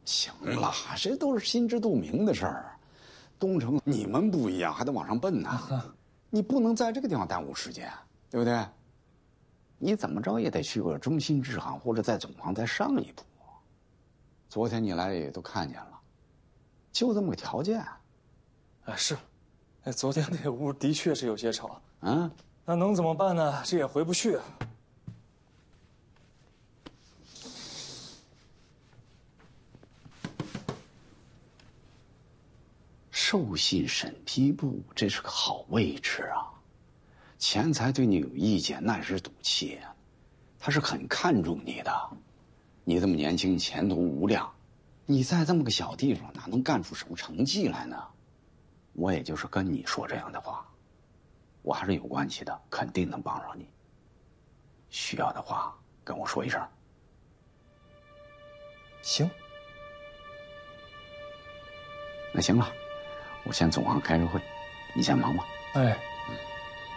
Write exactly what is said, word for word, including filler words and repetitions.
行了，这都是心知肚明的事儿。东城你们不一样，还得往上奔呢。啊、你不能在这个地方耽误时间，对不对？你怎么着也得去个中心支行，或者在总行再上一步。昨天你来也都看见了，就这么个条件。 哎，是，哎，昨天那屋的确是有些吵。 嗯， 那能怎么办呢？这也回不去。 授信审批部，这是个好位置啊！钱财对你有意见，那是赌气啊。他是很看重你的。你这么年轻，前途无量，你在这么个小地方，哪能干出什么成绩来呢？我也就是跟你说这样的话，我还是有关系的，肯定能帮上你。需要的话跟我说一声。 行。 那行了。我先总行开个会，你先忙吧。 哎。